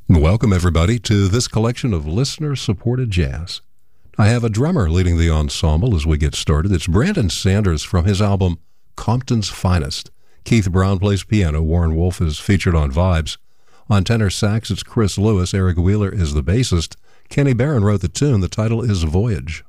Welcome, everybody, to this collection of listener-supported jazz. I have a drummer leading the ensemble as we get started. It's Brandon Sanders from his album Compton's Finest. Keith Brown plays piano. Warren Wolf is featured on vibes. On tenor sax, it's Chris Lewis. Eric Wheeler is the bassist. Kenny Barron wrote the tune. The title is Voyage.